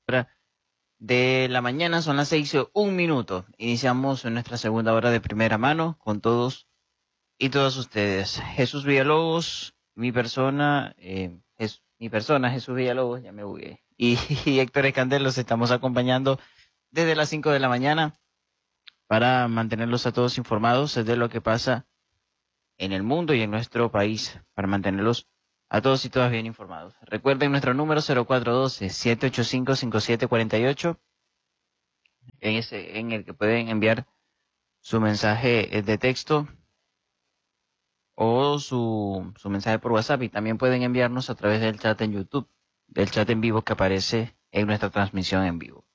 hora de la mañana, son las 6:01. Iniciamos nuestra segunda hora de primera mano con todos y todas ustedes. Jesús Villalobos, Jesús Villalobos, ya me bugué. Y Héctor Escandel los estamos acompañando desde las 5 de la mañana para mantenerlos a todos informados de lo que pasa en el mundo y en nuestro país, para mantenerlos a todos y todas bien informados. Recuerden nuestro número 0412-785-5748, en el que pueden enviar su mensaje de texto o su mensaje por WhatsApp, y también pueden enviarnos a través del chat en YouTube, del chat en vivo que aparece en nuestra transmisión en vivo.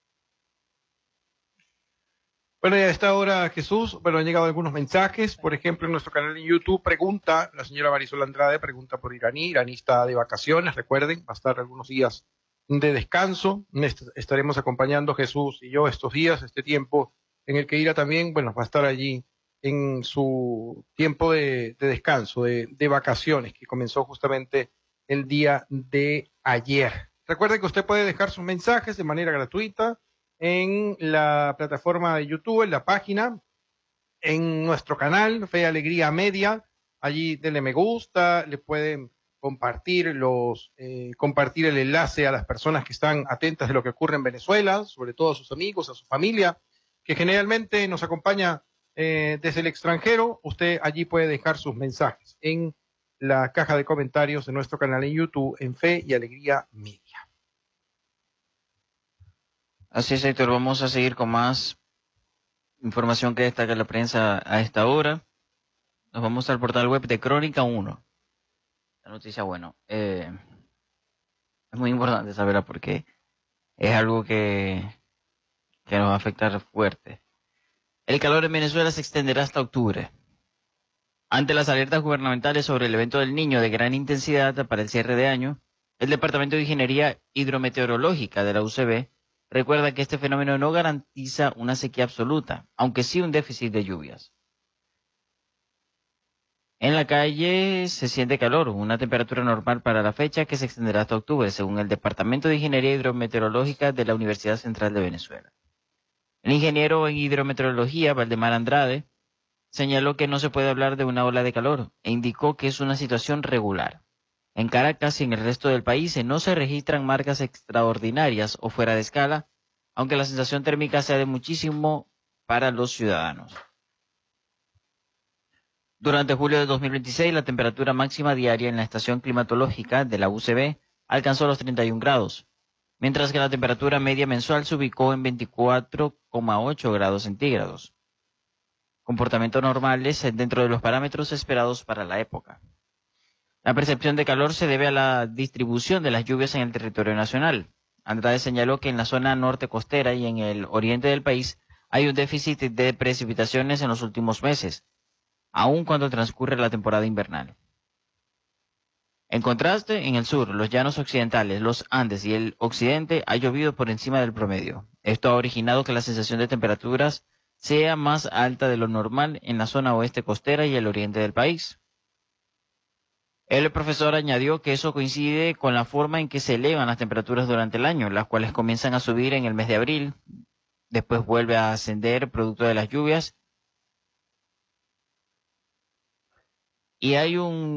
Bueno, ya a esta hora, Jesús, han llegado algunos mensajes. Por ejemplo, en nuestro canal en YouTube pregunta, la señora Marisol Andrade pregunta por Iraní. Iraní está de vacaciones, recuerden, va a estar algunos días de descanso. Estaremos acompañando Jesús y yo estos días, este tiempo en el que Ira también, va a estar allí en su tiempo de descanso, de vacaciones, que comenzó justamente el día de ayer. Recuerden que usted puede dejar sus mensajes de manera gratuita en la plataforma de YouTube, en la página, en nuestro canal, Fe y Alegría Media. Allí denle me gusta, le pueden compartir compartir el enlace a las personas que están atentas de lo que ocurre en Venezuela, sobre todo a sus amigos, a su familia, que generalmente nos acompaña desde el extranjero. Usted allí puede dejar sus mensajes en la caja de comentarios de nuestro canal en YouTube, en Fe y Alegría Media. Así es, Héctor, vamos a seguir con más información que destaca la prensa a esta hora. Nos vamos al portal web de Crónica 1. La noticia, es muy importante saberla porque es algo que nos va a afectar fuerte. El calor en Venezuela se extenderá hasta octubre. Ante las alertas gubernamentales sobre el evento del Niño de gran intensidad para el cierre de año, el Departamento de Ingeniería Hidrometeorológica de la UCB recuerda que este fenómeno no garantiza una sequía absoluta, aunque sí un déficit de lluvias. En la calle se siente calor, una temperatura normal para la fecha que se extenderá hasta octubre, según el Departamento de Ingeniería Hidrometeorológica de la Universidad Central de Venezuela. El ingeniero en hidrometeorología, Valdemar Andrade, señaló que no se puede hablar de una ola de calor e indicó que es una situación regular. En Caracas y en el resto del país no se registran marcas extraordinarias o fuera de escala, aunque la sensación térmica sea de muchísimo para los ciudadanos. Durante julio de 2026, la temperatura máxima diaria en la estación climatológica de la UCB alcanzó los 31 grados, mientras que la temperatura media mensual se ubicó en 24,8 grados centígrados. Comportamientos normales dentro de los parámetros esperados para la época. La percepción de calor se debe a la distribución de las lluvias en el territorio nacional. Andrade señaló que en la zona norte costera y en el oriente del país hay un déficit de precipitaciones en los últimos meses, aun cuando transcurre la temporada invernal. En contraste, en el sur, los llanos occidentales, los Andes y el occidente ha llovido por encima del promedio. Esto ha originado que la sensación de temperaturas sea más alta de lo normal en la zona oeste costera y el oriente del país. El profesor añadió que eso coincide con la forma en que se elevan las temperaturas durante el año, las cuales comienzan a subir en el mes de abril, después vuelve a ascender producto de las lluvias, y hay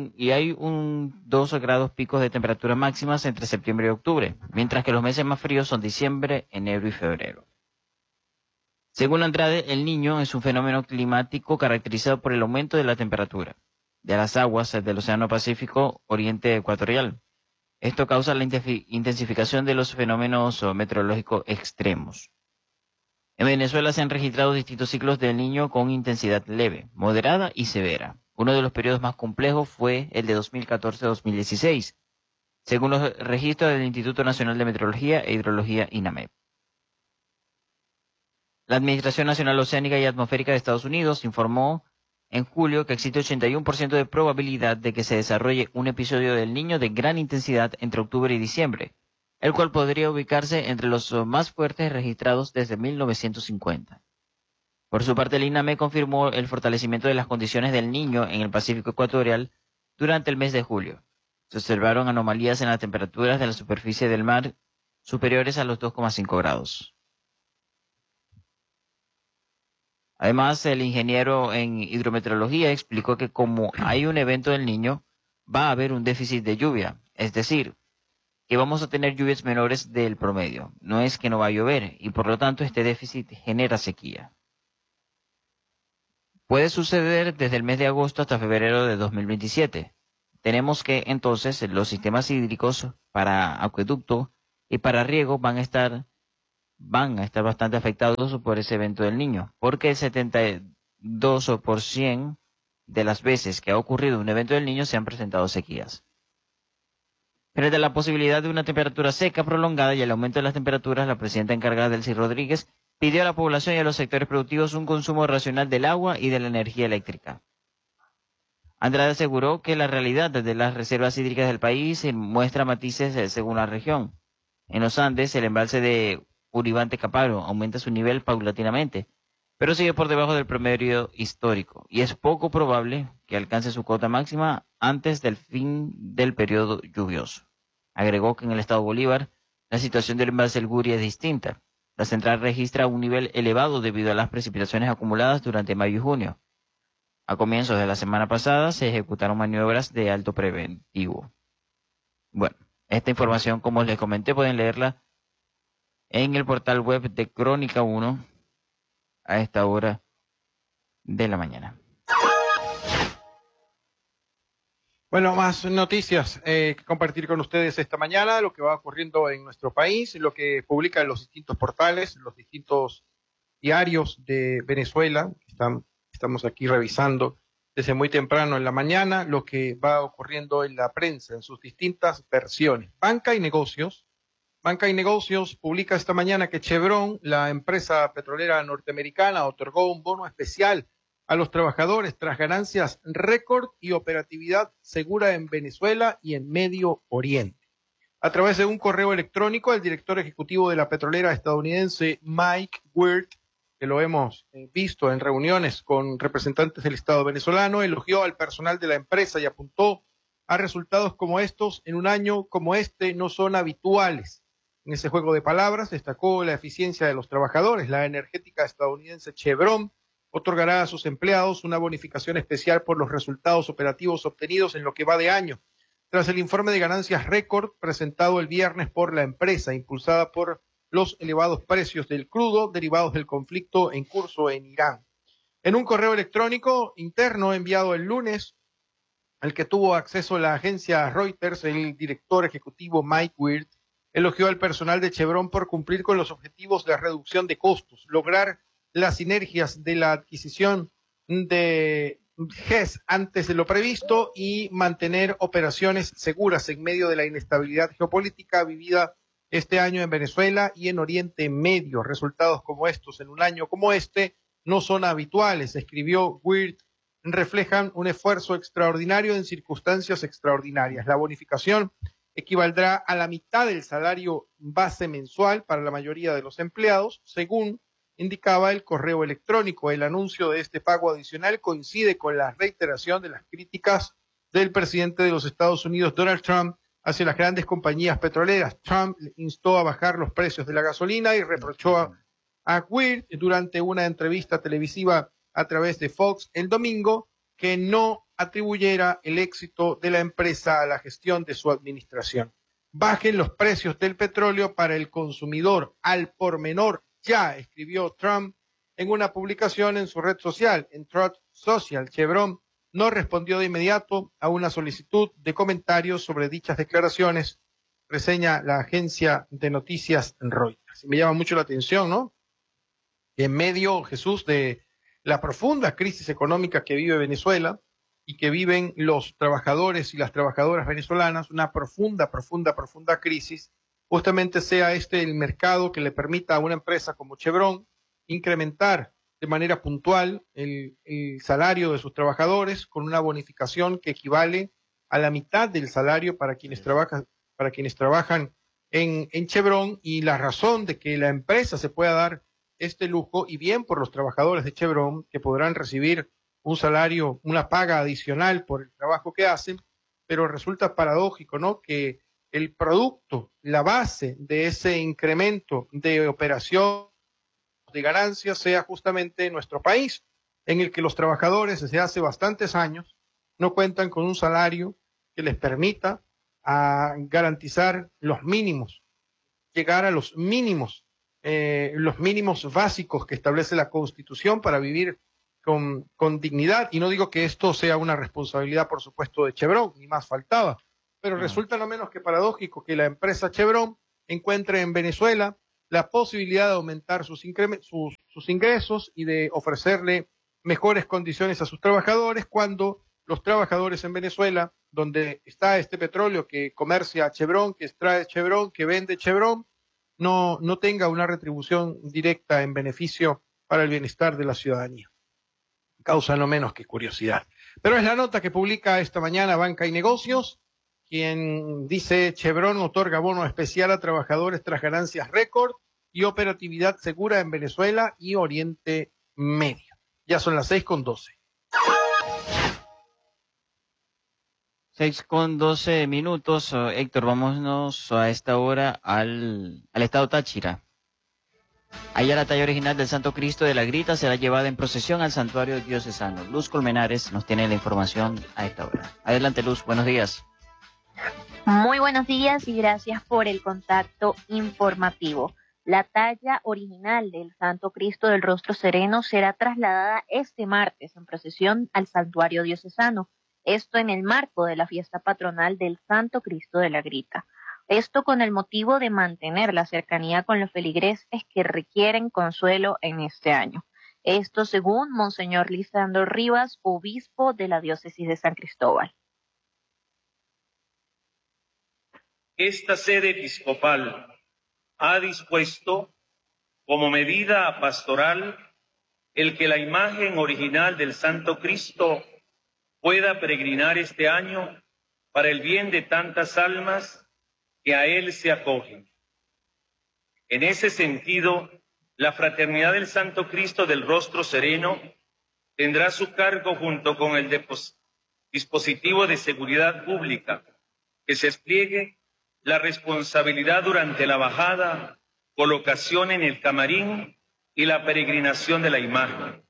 2 grados picos de temperaturas máximas entre septiembre y octubre, mientras que los meses más fríos son diciembre, enero y febrero. Según Andrade, el Niño es un fenómeno climático caracterizado por el aumento de la temperatura de las aguas del Océano Pacífico Oriente Ecuatorial. Esto causa la intensificación de los fenómenos meteorológicos extremos. En Venezuela se han registrado distintos ciclos del Niño con intensidad leve, moderada y severa. Uno de los periodos más complejos fue el de 2014-2016, según los registros del Instituto Nacional de Meteorología e Hidrología INAMED. La Administración Nacional Oceánica y Atmosférica de Estados Unidos informó en julio que existe 81% de probabilidad de que se desarrolle un episodio del Niño de gran intensidad entre octubre y diciembre, el cual podría ubicarse entre los más fuertes registrados desde 1950. Por su parte, el INAME confirmó el fortalecimiento de las condiciones del Niño en el Pacífico Ecuatorial durante el mes de julio. Se observaron anomalías en las temperaturas de la superficie del mar superiores a los 2,5 grados. Además, el ingeniero en hidrometeorología explicó que como hay un evento del Niño, va a haber un déficit de lluvia, es decir, que vamos a tener lluvias menores del promedio. No es que no va a llover y por lo tanto este déficit genera sequía. Puede suceder desde el mes de agosto hasta febrero de 2027. Tenemos que entonces los sistemas hídricos para acueducto y para riego van a estar bastante afectados por ese evento del Niño, porque el 72% de las veces que ha ocurrido un evento del Niño se han presentado sequías. Frente a la posibilidad de una temperatura seca prolongada y el aumento de las temperaturas, la presidenta encargada, Delcy Rodríguez, pidió a la población y a los sectores productivos un consumo racional del agua y de la energía eléctrica. Andrade aseguró que la realidad de las reservas hídricas del país muestra matices según la región. En los Andes, el embalse de Uribante-Caparo aumenta su nivel paulatinamente, pero sigue por debajo del promedio histórico, y es poco probable que alcance su cota máxima antes del fin del periodo lluvioso. Agregó que en el estado Bolívar, la situación del embalse El Guri es distinta. La central registra un nivel elevado debido a las precipitaciones acumuladas durante mayo y junio. A comienzos de la semana pasada se ejecutaron maniobras de alto preventivo. Bueno, esta información, como les comenté, pueden leerla en el portal web de Crónica 1 a esta hora de la mañana. Bueno, más noticias que compartir con ustedes esta mañana, lo que va ocurriendo en nuestro país, lo que publican los distintos portales, los distintos diarios de Venezuela. Estamos aquí revisando desde muy temprano en la mañana lo que va ocurriendo en la prensa en sus distintas versiones. Banca y Negocios publica esta mañana que Chevron, la empresa petrolera norteamericana, otorgó un bono especial a los trabajadores tras ganancias récord y operatividad segura en Venezuela y en Medio Oriente. A través de un correo electrónico, el director ejecutivo de la petrolera estadounidense Mike Wirth, que lo hemos visto en reuniones con representantes del Estado venezolano, elogió al personal de la empresa y apuntó a resultados como estos en un año como este no son habituales. En ese juego de palabras destacó la eficiencia de los trabajadores. La energética estadounidense Chevron otorgará a sus empleados una bonificación especial por los resultados operativos obtenidos en lo que va de año, tras el informe de ganancias récord presentado el viernes por la empresa, impulsada por los elevados precios del crudo derivados del conflicto en curso en Irán. En un correo electrónico interno enviado el lunes, al que tuvo acceso la agencia Reuters, el director ejecutivo Mike Wirth elogió al personal de Chevron por cumplir con los objetivos de reducción de costos, lograr las sinergias de la adquisición de GES antes de lo previsto y mantener operaciones seguras en medio de la inestabilidad geopolítica vivida este año en Venezuela y en Oriente Medio. Resultados como estos en un año como este no son habituales, escribió Wirth, reflejan un esfuerzo extraordinario en circunstancias extraordinarias. La bonificación equivaldrá a la mitad del salario base mensual para la mayoría de los empleados, según indicaba el correo electrónico. El anuncio de este pago adicional coincide con la reiteración de las críticas del presidente de los Estados Unidos, Donald Trump, hacia las grandes compañías petroleras. Trump instó a bajar los precios de la gasolina y reprochó a Wirth durante una entrevista televisiva a través de Fox el domingo que no atribuyera el éxito de la empresa a la gestión de su administración. Bajen los precios del petróleo para el consumidor al por menor ya, escribió Trump en una publicación en su red social, en Truth Social. Chevron no respondió de inmediato a una solicitud de comentarios sobre dichas declaraciones, reseña la agencia de noticias Reuters. Y me llama mucho la atención, ¿no? En medio, Jesús, de la profunda crisis económica que vive Venezuela y que viven los trabajadores y las trabajadoras venezolanas, una profunda crisis, justamente sea este el mercado que le permita a una empresa como Chevron incrementar de manera puntual el salario de sus trabajadores con una bonificación que equivale a la mitad del salario para quienes trabajan en Chevron, y la razón de que la empresa se pueda dar este lujo, y bien por los trabajadores de Chevron, que podrán recibir un salario, una paga adicional por el trabajo que hacen, pero resulta paradójico, ¿no?, que el producto, la base de ese incremento de operación de ganancias sea justamente nuestro país, en el que los trabajadores desde hace bastantes años no cuentan con un salario que les permita garantizar los mínimos, llegar a los mínimos básicos que establece la Constitución para vivir con dignidad. Y no digo que esto sea una responsabilidad, por supuesto, de Chevron, ni más faltaba, pero resulta no menos que paradójico que la empresa Chevron encuentre en Venezuela la posibilidad de aumentar sus ingresos y de ofrecerle mejores condiciones a sus trabajadores, cuando los trabajadores en Venezuela, donde está este petróleo que comercia Chevron, que extrae Chevron, que vende Chevron, no tenga una retribución directa en beneficio para el bienestar de la ciudadanía. Causa no menos que curiosidad. Pero es la nota que publica esta mañana Banca y Negocios, quien dice: Chevron otorga bono especial a trabajadores tras ganancias récord y operatividad segura en Venezuela y Oriente Medio. Ya son las 6:12. 6:12. Héctor, vámonos a esta hora al estado Táchira. Allá la talla original del Santo Cristo de la Grita será llevada en procesión al santuario diocesano. Luz Colmenares nos tiene la información a esta hora. Adelante, Luz, buenos días. Muy buenos días y gracias por el contacto informativo. La talla original del Santo Cristo del Rostro Sereno será trasladada este martes en procesión al santuario diocesano. Esto en el marco de la fiesta patronal del Santo Cristo de la Grita. Esto con el motivo de mantener la cercanía con los feligreses que requieren consuelo en este año. Esto según Monseñor Lisandro Rivas, obispo de la diócesis de San Cristóbal. Esta sede episcopal ha dispuesto como medida pastoral el que la imagen original del Santo Cristo pueda peregrinar este año para el bien de tantas almas que a él se acogen. En ese sentido, la Fraternidad del Santo Cristo del Rostro Sereno tendrá a su cargo, junto con el dispositivo de seguridad pública, que se despliegue la responsabilidad durante la bajada, colocación en el camarín y la peregrinación de la imagen.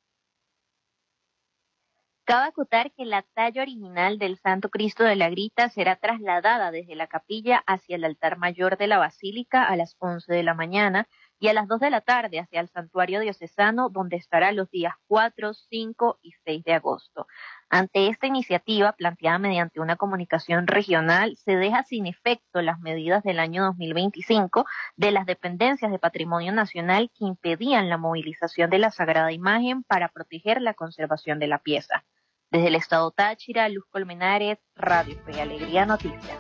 Cabe acotar que la talla original del Santo Cristo de la Grita será trasladada desde la capilla hacia el altar mayor de la Basílica a las 11 de la mañana y a las 2 de la tarde hacia el santuario diocesano, donde estará los días 4, 5 y 6 de agosto. Ante esta iniciativa, planteada mediante una comunicación regional, se deja sin efecto las medidas del año 2025 de las dependencias de Patrimonio Nacional que impedían la movilización de la Sagrada Imagen para proteger la conservación de la pieza. Desde el estado Táchira, Luz Colmenares, Radio Fe y Alegría Noticias.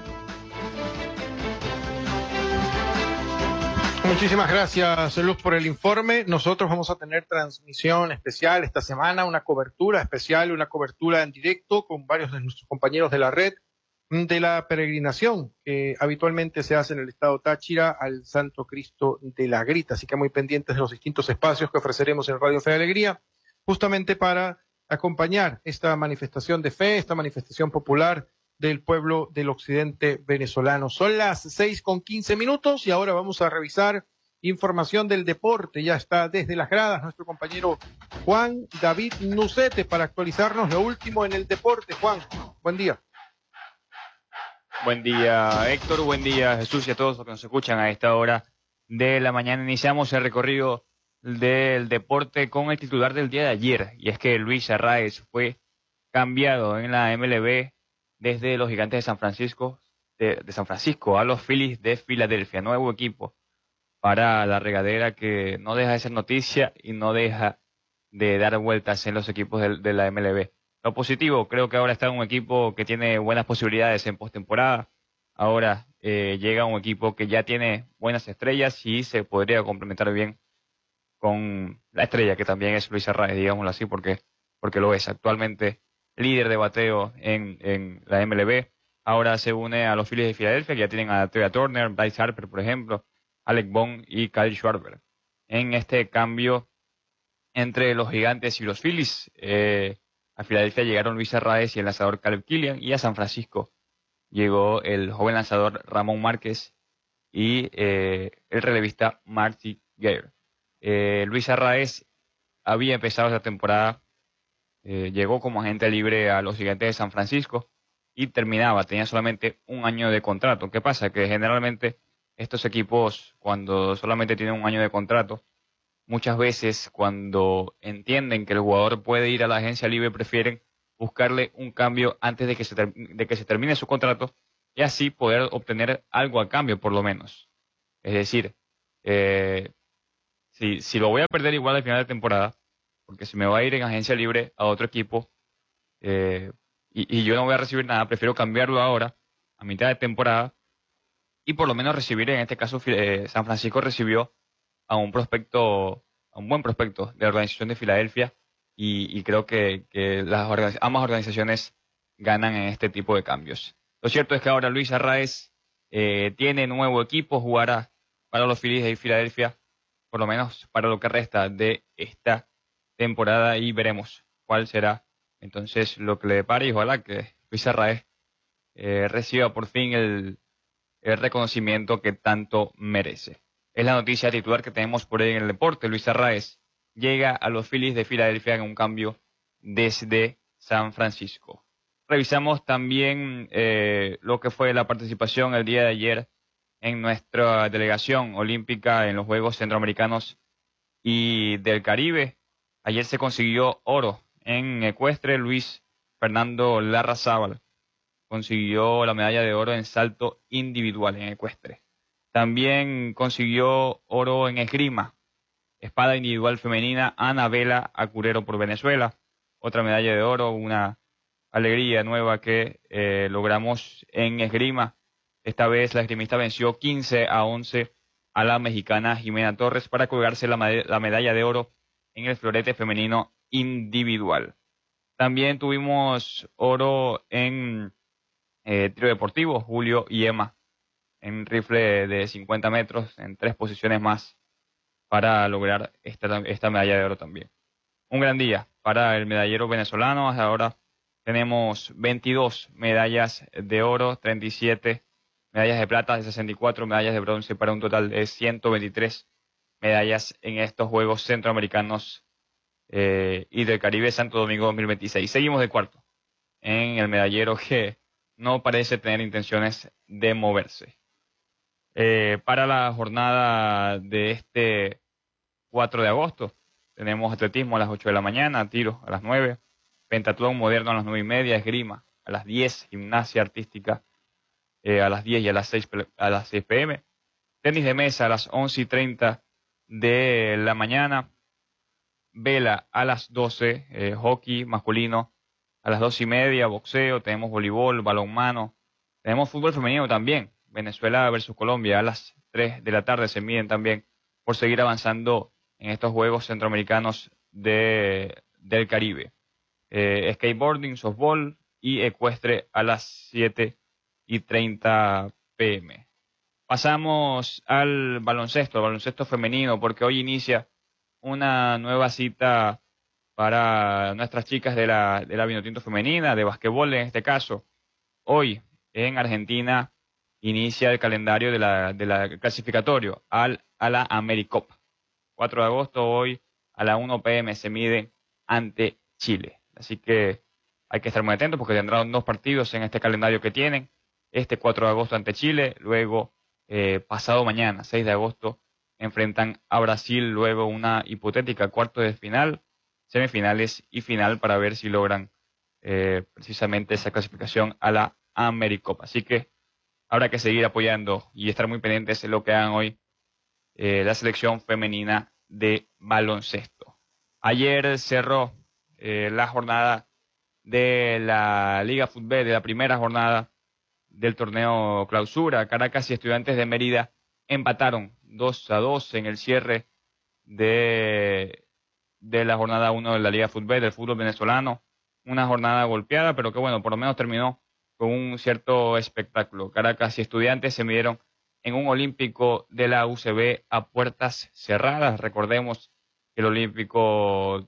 Muchísimas gracias, Luz, por el informe. Nosotros vamos a tener transmisión especial esta semana, una cobertura especial, una cobertura en directo con varios de nuestros compañeros de la red de la peregrinación que habitualmente se hace en el estado Táchira al Santo Cristo de la Grita. Así que muy pendientes de los distintos espacios que ofreceremos en Radio Fe y Alegría, justamente para acompañar esta manifestación de fe, esta manifestación popular del pueblo del occidente venezolano. Son las 6:15 y ahora vamos a revisar información del deporte. Ya está desde las gradas nuestro compañero Juan David Nucete para actualizarnos lo último en el deporte. Juan, buen día. Buen día, Héctor, buen día, Jesús, y a todos los que nos escuchan a esta hora de la mañana. Iniciamos el recorrido del deporte con el titular del día de ayer, y es que Luis Arraez fue cambiado en la MLB desde los Gigantes de San Francisco, de San Francisco a los Phillies de Filadelfia, nuevo equipo para la regadera que no deja de ser noticia y no deja de dar vueltas en los equipos de la MLB. Lo positivo, creo que ahora está un equipo que tiene buenas posibilidades en postemporada. Ahora llega un equipo que ya tiene buenas estrellas y se podría complementar bien con la estrella que también es Luis Arraez, digámoslo así, porque lo es actualmente líder de bateo en la MLB. Ahora se une a los Phillies de Filadelfia, que ya tienen a Trea Turner, Bryce Harper, por ejemplo, Alec Bohm y Kyle Schwarber. En este cambio entre los Gigantes y los Phillies, a Filadelfia llegaron Luis Arraez y el lanzador Caleb Killian, y a San Francisco llegó el joven lanzador Ramón Márquez y el relevista Marty Gare. Luis Arraez había empezado esta temporada, llegó como agente libre a los Gigantes de San Francisco y tenía solamente un año de contrato. ¿Qué pasa? Que generalmente estos equipos, cuando solamente tienen un año de contrato, muchas veces cuando entienden que el jugador puede ir a la agencia libre, prefieren buscarle un cambio antes de que se termine su contrato y así poder obtener algo a cambio, por lo menos. Es decir, si lo voy a perder igual al final de temporada, porque si me va a ir en agencia libre a otro equipo y yo no voy a recibir nada, prefiero cambiarlo ahora, a mitad de temporada, y por lo menos recibir, en este caso, San Francisco recibió a un buen prospecto de la organización de Filadelfia, y creo que ambas organizaciones ganan en este tipo de cambios. Lo cierto es que ahora Luis Arraez tiene nuevo equipo, jugará para los Phillies de Filadelfia, por lo menos para lo que resta de esta temporada, y veremos cuál será entonces lo que le depara, y ojalá que Luis Arraez reciba por fin el reconocimiento que tanto merece. Es la noticia titular que tenemos por ahí en el deporte. Luis Arraez llega a los Phillies de Filadelfia en un cambio desde San Francisco. Revisamos también lo que fue la participación el día de ayer en nuestra delegación olímpica en los Juegos Centroamericanos y del Caribe. Ayer se consiguió oro en ecuestre. Luis Fernando Larrazábal consiguió la medalla de oro en salto individual en ecuestre. También consiguió oro en esgrima, espada individual femenina, Anabela Acurero por Venezuela. Otra medalla de oro, una alegría nueva que logramos en esgrima. Esta vez la esgrimista venció 15-11 a la mexicana Jimena Torres para colgarse la medalla de oro en el florete femenino individual. También tuvimos oro en tiro deportivo, Julio y Emma en rifle de 50 metros en 3 posiciones más para lograr esta medalla de oro también. Un gran día para el medallero venezolano. Hasta ahora tenemos 22 medallas de oro, 37 medallas de plata, 64 medallas de bronce, para un total de 123 medallas en estos Juegos Centroamericanos y del Caribe Santo Domingo 2026. Seguimos de cuarto en el medallero, que no parece tener intenciones de moverse. Para la jornada de este 4 de agosto tenemos atletismo a las 8 de la mañana, tiro a las 9, pentatlón moderno a las 9:30, esgrima a las 10, gimnasia artística a las 10 y a las 6 p.m., tenis de mesa a las 11:30 de la mañana, vela a las 12, hockey masculino a las 2:30, boxeo, tenemos voleibol, balonmano, tenemos fútbol femenino también. Venezuela versus Colombia a las 3 de la tarde se miden también por seguir avanzando en estos Juegos Centroamericanos del Caribe. Skateboarding, softball y ecuestre a las 7:30 p.m. Pasamos al baloncesto femenino, porque hoy inicia una nueva cita para nuestras chicas de la Vinotinto femenina, de basquetbol en este caso. Hoy en Argentina inicia el calendario de la clasificatorio a la AmeriCup. 4 de agosto, hoy a la 1 p.m. se mide ante Chile. Así que hay que estar muy atentos porque tendrán 2 partidos en este calendario que tienen. Este 4 de agosto ante Chile, luego pasado mañana, 6 de agosto, enfrentan a Brasil, luego una hipotética cuarto de final, semifinales y final para ver si logran precisamente esa clasificación a la AmeriCup. Así que habrá que seguir apoyando y estar muy pendientes de lo que hagan hoy la selección femenina de baloncesto. Ayer cerró la jornada de la Liga Fútbol, de la primera jornada del torneo Clausura. Caracas y Estudiantes de Mérida empataron 2-2 en el cierre de la jornada 1 de la Liga Fútbol, del fútbol venezolano. Una jornada golpeada, pero que bueno, por lo menos terminó con un cierto espectáculo. Caracas y Estudiantes se midieron en un olímpico de la UCB a puertas cerradas. Recordemos que el olímpico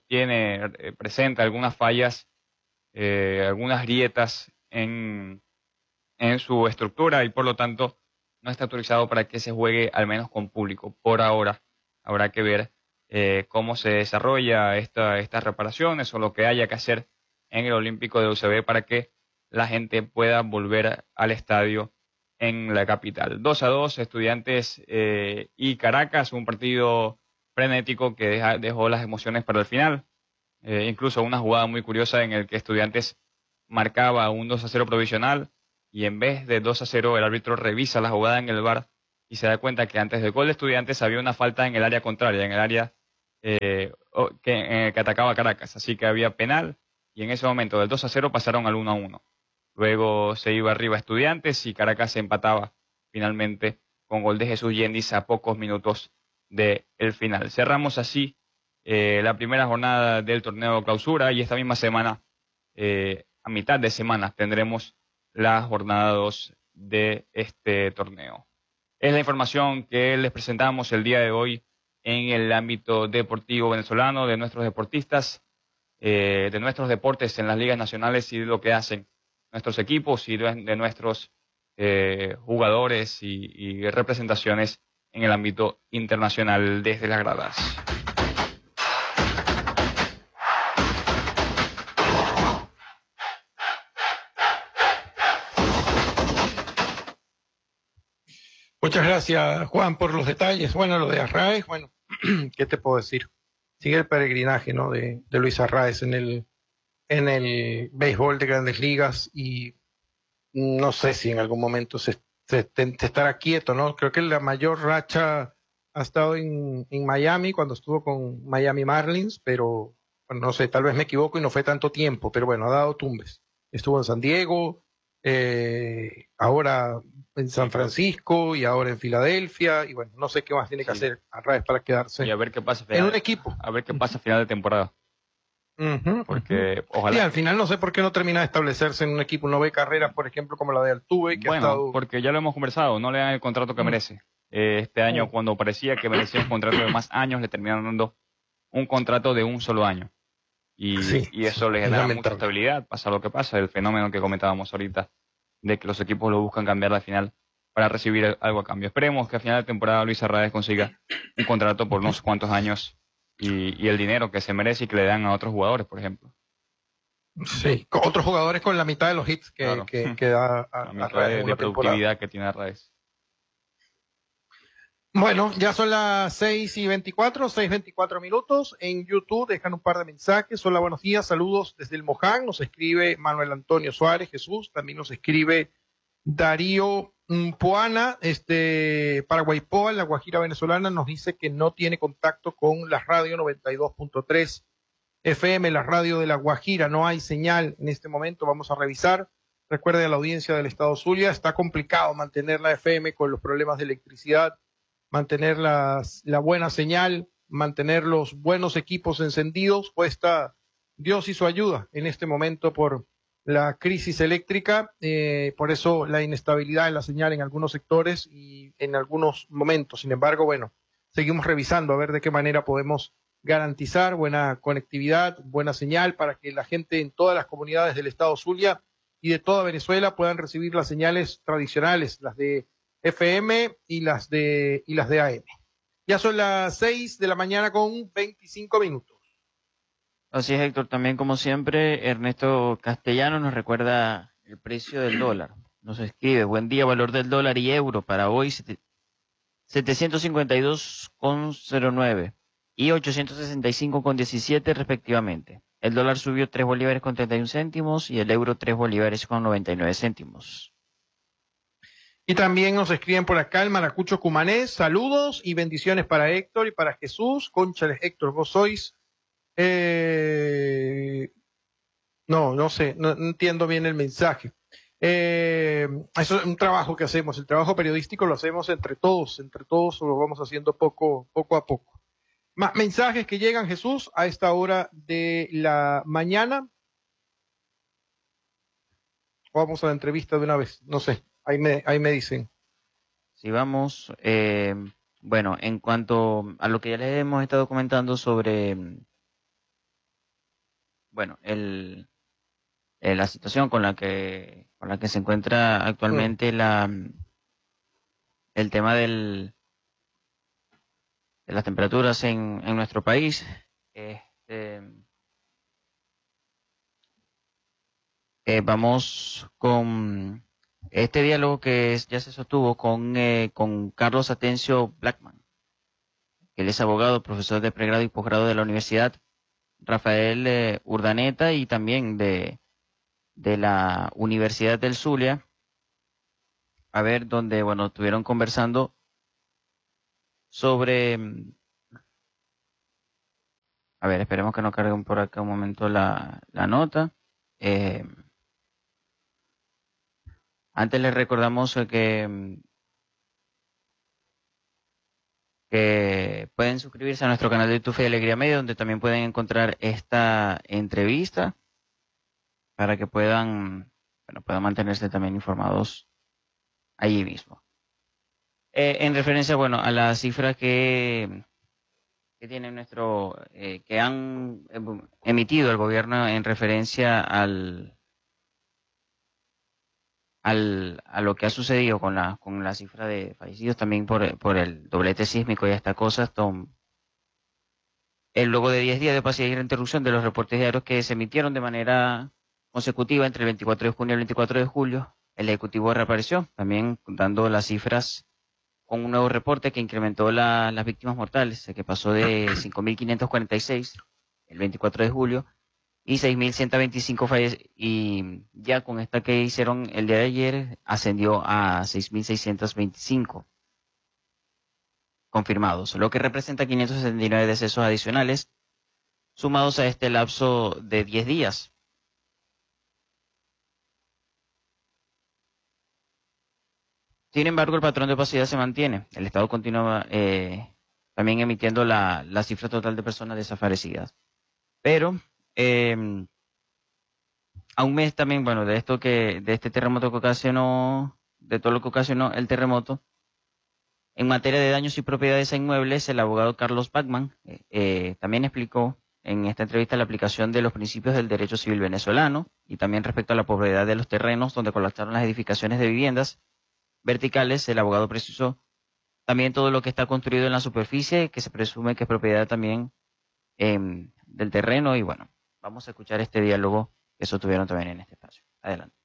presenta algunas fallas, algunas grietas en en su estructura y por lo tanto no está autorizado para que se juegue al menos con público. Por ahora habrá que ver cómo se desarrolla estas reparaciones o lo que haya que hacer en el Olímpico de UCB para que la gente pueda volver al estadio en la capital. 2-2, Estudiantes y Caracas, un partido frenético que dejó las emociones para el final. Incluso una jugada muy curiosa en el que Estudiantes marcaba un 2-0 provisional y en vez de 2-0 el árbitro revisa la jugada en el VAR y se da cuenta que antes del gol de Estudiantes había una falta en el área contraria, en el área que atacaba Caracas. Así que había penal y en ese momento del 2-0 pasaron al 1-1. Luego se iba arriba Estudiantes y Caracas se empataba finalmente con gol de Jesús Yendis a pocos minutos del final. Cerramos así la primera jornada del torneo clausura y esta misma semana, a mitad de semana, tendremos la jornada 2 de este torneo. Es la información que les presentamos el día de hoy en el ámbito deportivo venezolano, de nuestros deportistas, de nuestros deportes en las ligas nacionales y de lo que hacen nuestros equipos y de nuestros jugadores y representaciones en el ámbito internacional desde las gradas. Muchas gracias, Juan, por los detalles. Bueno, lo de Arraez, bueno, ¿qué te puedo decir? Sigue el peregrinaje, ¿no? de Luis Arraez en el béisbol de Grandes Ligas y no sé si en algún momento se estará quieto, ¿no? Creo que la mayor racha ha estado en Miami, cuando estuvo con Miami Marlins, pero bueno, no sé, tal vez me equivoco y no fue tanto tiempo, pero bueno, ha dado tumbes. Estuvo en San Diego, ahora en San Francisco y ahora en Filadelfia, y bueno, no sé qué más tiene que hacer Arraez para quedarse y a ver qué pasa en un equipo. A ver qué pasa a final de temporada. Porque ojalá. Sí, al final no sé por qué no termina de establecerse en un equipo, no ve carreras, por ejemplo, como la de Altuve, que ha estado... porque ya lo hemos conversado, no le dan el contrato que merece. Este año, cuando parecía que merecía un contrato de más años, le terminaron dando un contrato de un solo año. Y eso le genera mucha estabilidad, pasa lo que pasa, el fenómeno que comentábamos ahorita, de que los equipos lo buscan cambiar al final para recibir algo a cambio. Esperemos que a final de temporada Luis Arraez consiga un contrato por unos cuantos años y el dinero que se merece y que le dan a otros jugadores, por ejemplo. Sí, otros jugadores con la mitad de los hits que da a la mitad de productividad que tiene Arraez. Bueno, ya son las 6:24 minutos. En YouTube dejan un par de mensajes. Hola, buenos días, saludos desde el Moján. Nos escribe Manuel Antonio Suárez Jesús. También nos escribe Darío Poana, Paraguaypoa, la Guajira venezolana, nos dice que no tiene contacto con la radio 92.3 FM, la radio de la Guajira. No hay señal en este momento. Vamos a revisar. Recuerde a la audiencia del Estado Zulia, está complicado mantener la FM con los problemas de electricidad, mantener la buena señal, mantener los buenos equipos encendidos. Cuesta Dios y su ayuda en este momento por la crisis eléctrica, por eso la inestabilidad en la señal en algunos sectores y en algunos momentos. Sin embargo, bueno, seguimos revisando a ver de qué manera podemos garantizar buena conectividad, buena señal para que la gente en todas las comunidades del Estado Zulia y de toda Venezuela puedan recibir las señales tradicionales, las de FM y las de AM. Ya son las 6:25 a.m. Así es, Héctor. También, como siempre, Ernesto Castellano nos recuerda el precio del dólar. Nos escribe: buen día, valor del dólar y euro para hoy 752,09 y 865,17 respectivamente. El dólar subió 3 bolívares con 31 céntimos y el euro 3 bolívares con 99 céntimos. Y también nos escriben por acá el Maracucho Cumanés: saludos y bendiciones para Héctor y para Jesús. Cónchales, Héctor, vos sois... no sé, no entiendo bien el mensaje. Eso es un trabajo que hacemos, el trabajo periodístico lo hacemos entre todos lo vamos haciendo poco a poco. Más mensajes que llegan, Jesús, a esta hora de la mañana. Vamos a la entrevista de una vez, no sé, ahí me dicen. Sí, vamos. Bueno, en cuanto a lo que ya les hemos estado comentando sobre... Bueno, el la situación con la que se encuentra actualmente el tema de las temperaturas en nuestro país. Vamos con este diálogo que ya se sostuvo con Carlos Atencio Blackman, que él es abogado, profesor de pregrado y posgrado de la Universidad Rafael Urdaneta y también de la Universidad del Zulia, a ver, donde, bueno, estuvieron conversando sobre, a ver, esperemos que no carguen por acá un momento la nota. Antes les recordamos que pueden suscribirse a nuestro canal de YouTube Fe y Alegría Media, donde también pueden encontrar esta entrevista para que puedan mantenerse también informados allí mismo. En referencia, bueno, a la cifra que tiene que han emitido el gobierno en referencia a lo que ha sucedido con la cifra de fallecidos, también por el doblete sísmico y esta cosa, luego de 10 días de pasiva interrupción de los reportes diarios que se emitieron de manera consecutiva entre el 24 de junio y el 24 de julio, el Ejecutivo reapareció, también dando las cifras con un nuevo reporte que incrementó las víctimas mortales, que pasó de 5.546 el 24 de julio y 6.125 fallecidos, y ya con esta que hicieron el día de ayer ascendió a 6.625 confirmados, lo que representa 569 decesos adicionales sumados a este lapso de 10 días. Sin embargo, el patrón de opacidad se mantiene. El Estado continúa también emitiendo la cifra total de personas desaparecidas. Pero a un mes también, bueno, de este terremoto que ocasionó, de todo lo que ocasionó el terremoto, en materia de daños y propiedades a inmuebles, el abogado Carlos Blackman también explicó en esta entrevista la aplicación de los principios del derecho civil venezolano y también respecto a la propiedad de los terrenos donde colapsaron las edificaciones de viviendas verticales. El abogado precisó también todo lo que está construido en la superficie, que se presume que es propiedad también del terreno. Y bueno, vamos a escuchar este diálogo que sostuvieron también en este espacio. Adelante.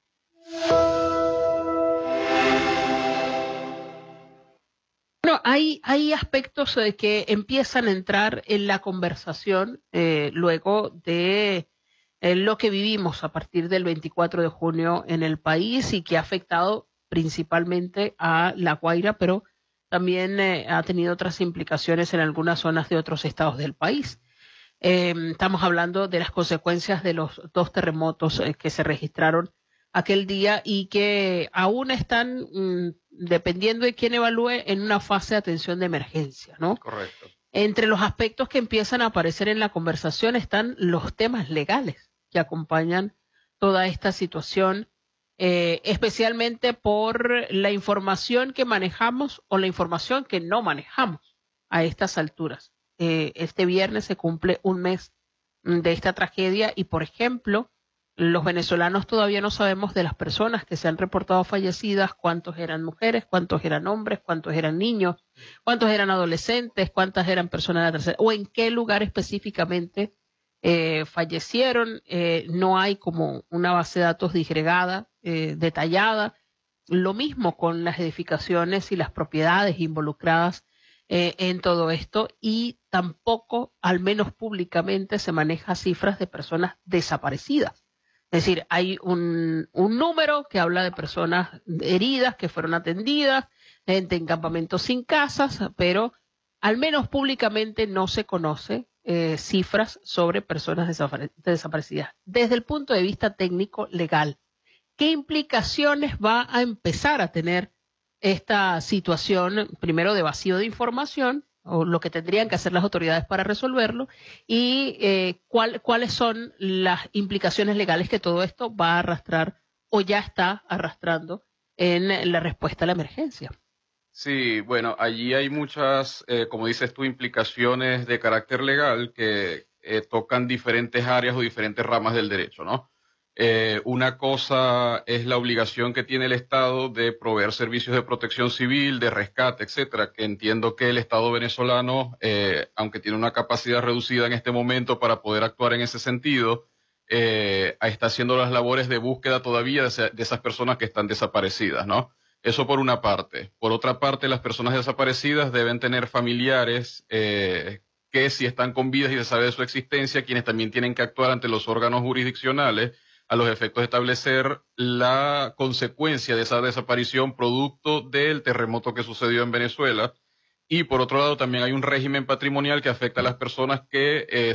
Bueno, hay aspectos que empiezan a entrar en la conversación luego de lo que vivimos a partir del 24 de junio en el país y que ha afectado principalmente a La Guaira, pero también ha tenido otras implicaciones en algunas zonas de otros estados del país. Estamos hablando de las consecuencias de los 2 terremotos que se registraron aquel día y que aún están, dependiendo de quién evalúe, en una fase de atención de emergencia, ¿no? Correcto. Entre los aspectos que empiezan a aparecer en la conversación están los temas legales que acompañan toda esta situación, especialmente por la información que manejamos o la información que no manejamos a estas alturas. Este viernes se cumple un mes de esta tragedia y, por ejemplo, los venezolanos todavía no sabemos de las personas que se han reportado fallecidas, cuántos eran mujeres, cuántos eran hombres, cuántos eran niños, cuántos eran adolescentes, cuántas eran personas de la tercera, o en qué lugar específicamente fallecieron. No hay como una base de datos disgregada, detallada. Lo mismo con las edificaciones y las propiedades involucradas en todo esto, y tampoco, al menos públicamente, se maneja cifras de personas desaparecidas. Es decir, hay un número que habla de personas heridas que fueron atendidas, gente en campamentos sin casas, pero al menos públicamente no se conoce cifras sobre personas desaparecidas. Desde el punto de vista técnico legal, ¿qué implicaciones va a empezar a tener esta situación, primero de vacío de información, o lo que tendrían que hacer las autoridades para resolverlo, y cuáles son las implicaciones legales que todo esto va a arrastrar o ya está arrastrando en la respuesta a la emergencia? Sí, bueno, allí hay muchas, como dices tú, implicaciones de carácter legal que tocan diferentes áreas o diferentes ramas del derecho, ¿no? Una cosa es la obligación que tiene el Estado de proveer servicios de protección civil, de rescate, etcétera, que entiendo que el Estado venezolano, aunque tiene una capacidad reducida en este momento para poder actuar en ese sentido, está haciendo las labores de búsqueda todavía de esas personas que están desaparecidas, ¿no? Eso por una parte. Por otra parte, las personas desaparecidas deben tener familiares que si están con vida y se sabe de su existencia, quienes también tienen que actuar ante los órganos jurisdiccionales a los efectos de establecer la consecuencia de esa desaparición producto del terremoto que sucedió en Venezuela. Y por otro lado, también hay un régimen patrimonial que afecta a las personas que